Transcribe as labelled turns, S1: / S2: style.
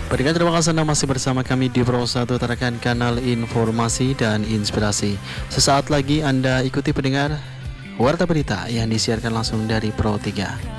S1: Pendengar, terima kasih Anda masih bersama kami di Pro 1 Tarakan Kanal Informasi dan Inspirasi. Sesaat lagi Anda ikuti pendengar Warta Berita yang disiarkan langsung dari Pro 3.